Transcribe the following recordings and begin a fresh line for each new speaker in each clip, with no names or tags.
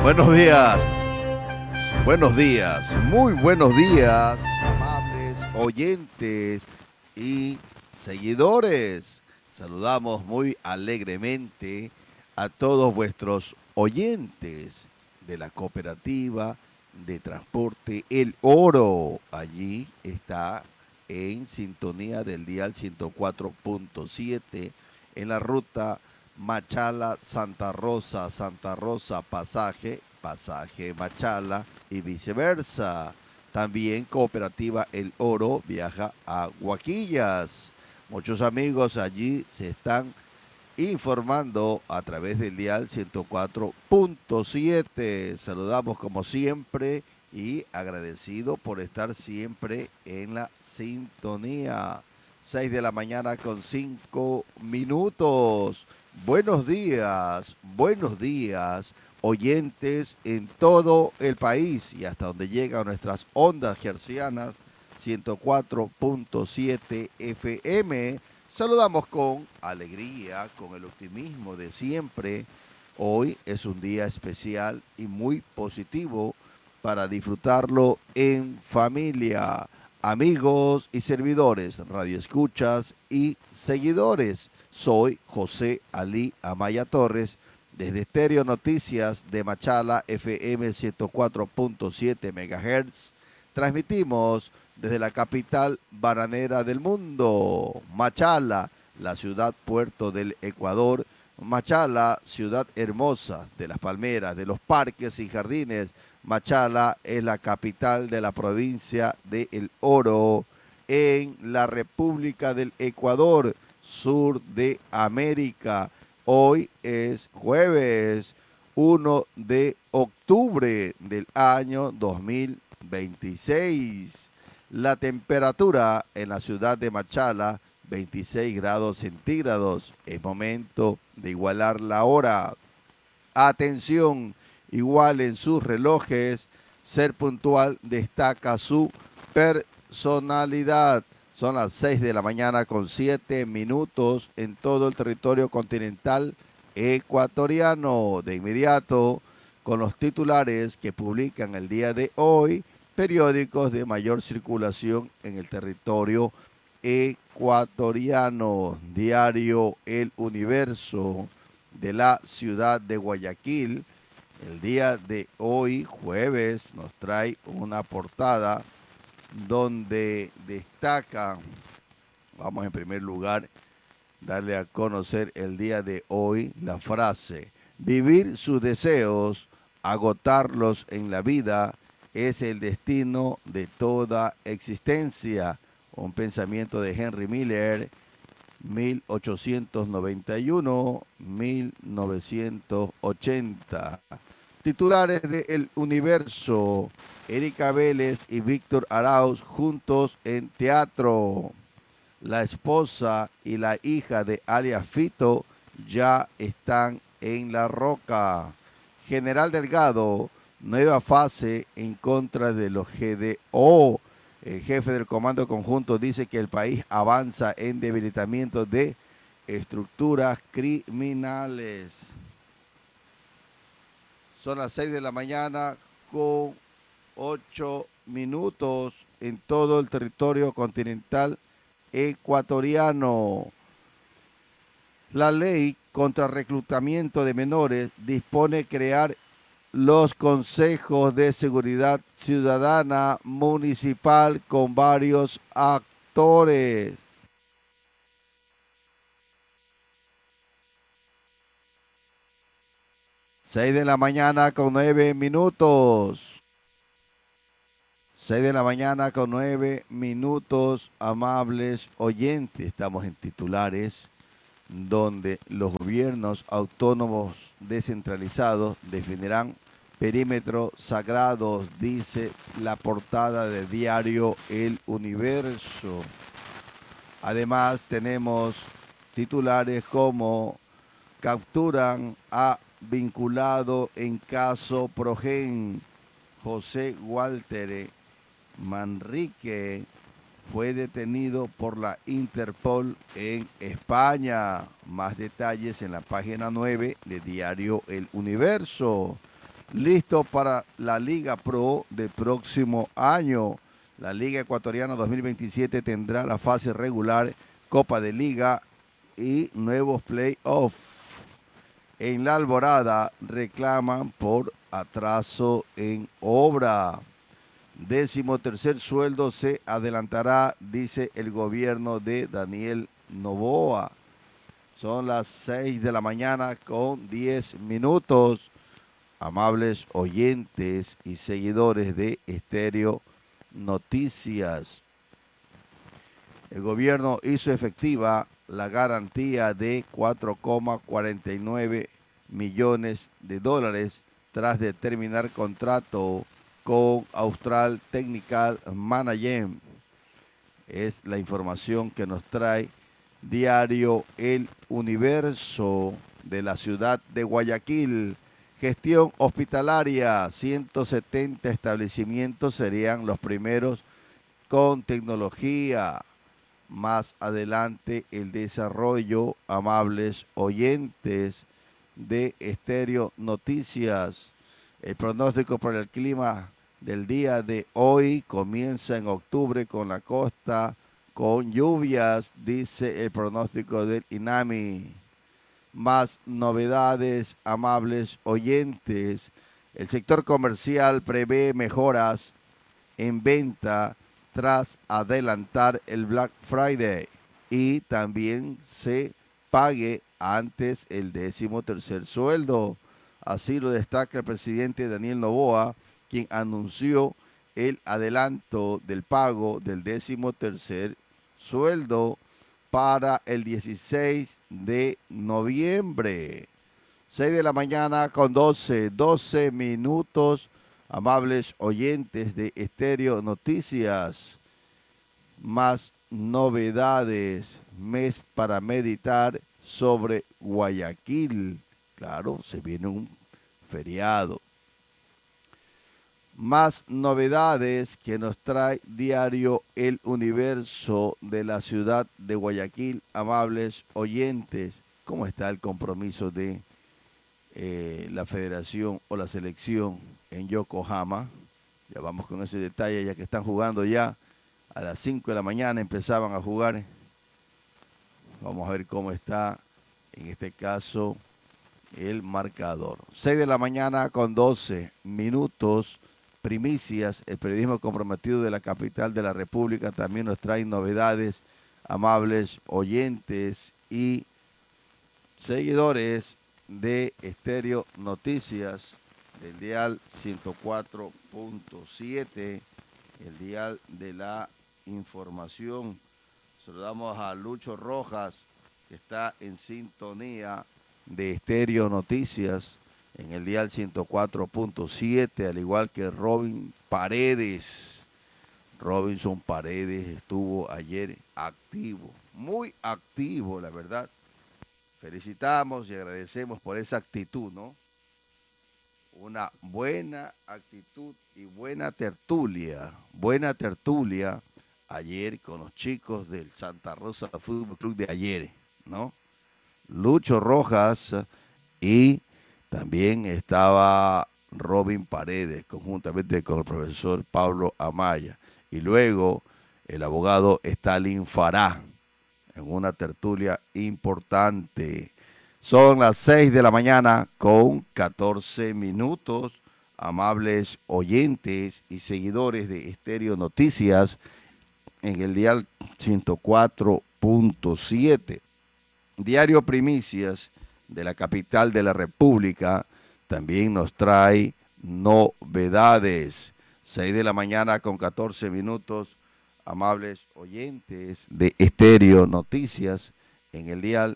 Buenos días, muy buenos días, amables oyentes y seguidores. Saludamos muy alegremente a todos vuestros oyentes de la cooperativa de transporte El Oro. Allí está en sintonía del dial 104.7 en la ruta Machala, Santa Rosa, Pasaje Machala y viceversa. También Cooperativa El Oro viaja a Huaquillas. Muchos amigos allí se están informando a través del dial 104.7. Saludamos como siempre y agradecido por estar siempre en la sintonía. 6 de la mañana con 5 minutos. Buenos días, oyentes en todo el país y hasta donde llegan nuestras ondas hercianas 104.7 FM. Saludamos con alegría, con el optimismo de siempre. Hoy es un día especial y muy positivo para disfrutarlo en familia. Amigos y servidores, radioescuchas y seguidores. Soy José Ali Amaya Torres, desde Estéreo Noticias de Machala FM 104.7 MHz. Transmitimos desde la capital bananera del mundo, Machala, la ciudad puerto del Ecuador. Machala, ciudad hermosa de las palmeras, de los parques y jardines. Machala es la capital de la provincia de El Oro, en la República del Ecuador, sur de América. Hoy es jueves 1 de octubre del año 2026. La temperatura en la ciudad de Machala, 26 grados centígrados. Es momento de igualar la hora. Atención, igual en sus relojes. Ser puntual destaca su personalidad. Son las 6 de la mañana con 7 minutos en todo el territorio continental ecuatoriano. De inmediato, con los titulares que publican el día de hoy, periódicos de mayor circulación en el territorio ecuatoriano. Diario El Universo de la ciudad de Guayaquil. El día de hoy, jueves, nos trae una portada donde destaca, vamos en primer lugar, darle a conocer el día de hoy la frase: vivir sus deseos, agotarlos en la vida, es el destino de toda existencia. Un pensamiento de Henry Miller, 1891-1980. Titulares de El Universo: Erika Vélez y Víctor Arauz juntos en teatro. La esposa y la hija de alias Fito ya están en La Roca. General Delgado, nueva fase en contra de los GDO. El jefe del Comando Conjunto dice que el país avanza en debilitamiento de estructuras criminales. Son las 6 de la mañana con 8 minutos en todo el territorio continental ecuatoriano. La ley contra reclutamiento de menores dispone crear los consejos de seguridad ciudadana municipal con varios actores. Seis de la mañana con 9 minutos. 6 de la mañana con 9 minutos, amables oyentes. Estamos en titulares donde los gobiernos autónomos descentralizados definirán perímetros sagrados, dice la portada del diario El Universo. Además tenemos titulares como: capturan a vinculado en caso Progen. José Walter Manrique fue detenido por la Interpol en España. Más detalles en la página 9 de Diario El Universo. listo para la Liga Pro del próximo año. La Liga Ecuatoriana 2027 tendrá la fase regular, Copa de Liga y nuevos playoffs. En la Alborada reclaman por atraso en obra. 13º sueldo se adelantará, dice el gobierno de Daniel Noboa. Son las 6 de la mañana con 10 minutos. Amables oyentes y seguidores de Estéreo Noticias. El gobierno hizo efectiva la garantía de 4,49 millones de dólares tras determinar contrato con Austral Technical Management. Es la información que nos trae Diario El Universo de la ciudad de Guayaquil. Gestión hospitalaria, 170 establecimientos serían los primeros con tecnología. Más adelante el desarrollo, amables oyentes de Estéreo Noticias. El pronóstico para el clima del día de hoy comienza en octubre con la costa con lluvias, dice el pronóstico del INAMI. Más novedades, amables oyentes. El sector comercial prevé mejoras en venta tras adelantar el Black Friday y también se pague antes el 13º sueldo. Así lo destaca el presidente Daniel Noboa, quien anunció el adelanto del pago del 13º sueldo para el 16 de noviembre. 6 de la mañana con 12 minutos. Amables oyentes de Estéreo Noticias, más novedades, mes para meditar sobre Guayaquil. Claro, se viene un feriado. Más novedades que nos trae Diario El Universo de la ciudad de Guayaquil. Amables oyentes, ¿cómo está el compromiso de la federación o la selección en Yokohama? Ya vamos con ese detalle, ya que están jugando ya a las 5 de la mañana, empezaban a jugar. Vamos a ver cómo está en este caso el marcador. 6 de la mañana con 12 minutos. Primicias, el periodismo comprometido de la capital de la República también nos trae novedades, amables oyentes y seguidores de Estéreo Noticias, del dial 104.7, el dial de la información. Saludamos a Lucho Rojas, que está en sintonía de Estéreo Noticias en el dial 104.7, al igual que Robin Paredes. Robinson Paredes estuvo ayer activo, muy activo, la verdad. Felicitamos y agradecemos por esa actitud, ¿no? Una buena actitud y buena tertulia ayer con los chicos del Santa Rosa Fútbol Club de ayer, ¿no? Lucho Rojas y también estaba Robin Paredes, conjuntamente con el profesor Pablo Amaya. Y luego el abogado Stalin Fará, en una tertulia importante. Son las 6 de la mañana con 14 minutos. Amables oyentes y seguidores de Estéreo Noticias en el dial 104.7. Diario Primicias de la capital de la República también nos trae novedades. 6 de la mañana con 14 minutos. Amables oyentes de Estéreo Noticias en el dial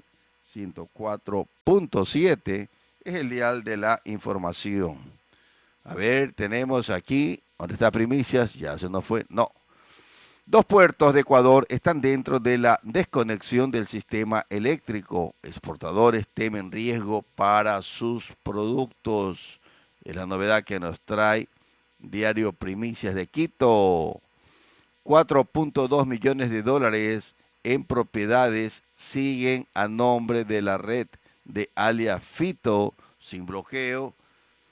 104.7, es el dial de la información. A ver, tenemos aquí, ¿dónde está Primicias? Ya se nos fue, no. 2 puertos de Ecuador están dentro de la desconexión del sistema eléctrico. Exportadores temen riesgo para sus productos. Es la novedad que nos trae Diario Primicias de Quito. 4.2 millones de dólares en propiedades siguen a nombre de la red de alias Fito sin bloqueo.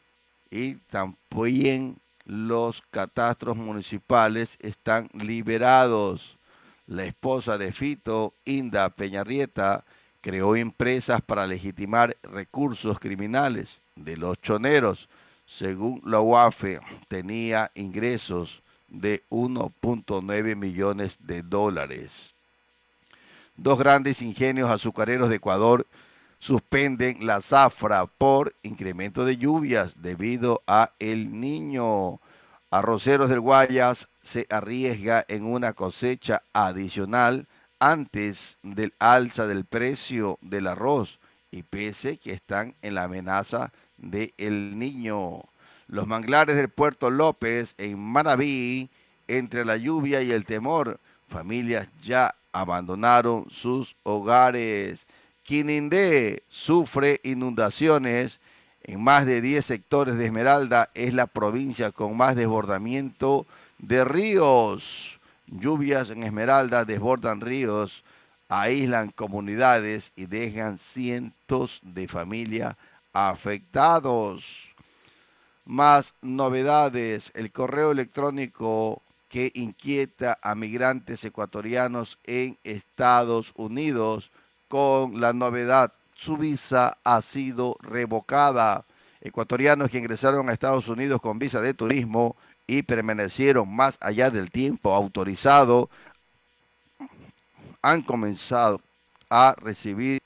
y también los catastros municipales están liberados. La esposa de Fito, Inda Peñarrieta, creó empresas para legitimar recursos criminales de los choneros. Según la UAFE, tenía ingresos de 1.9 millones de dólares. Dos grandes ingenios azucareros de Ecuador suspenden la zafra por incremento de lluvias debido a El Niño. Arroceros del Guayas se arriesga en una cosecha adicional antes del alza del precio del arroz y pese que están en la amenaza de El Niño. Los manglares del Puerto López en Manabí, entre la lluvia y el temor, familias ya abandonaron sus hogares. Quinindé sufre inundaciones en más de 10 sectores de Esmeralda. Es la provincia con más desbordamiento de ríos. Lluvias en Esmeralda desbordan ríos, aíslan comunidades y dejan cientos de familias afectados. Más novedades, el correo electrónico que inquieta a migrantes ecuatorianos en Estados Unidos con la novedad, su visa ha sido revocada. Ecuatorianos que ingresaron a Estados Unidos con visa de turismo y permanecieron más allá del tiempo autorizado han comenzado a recibir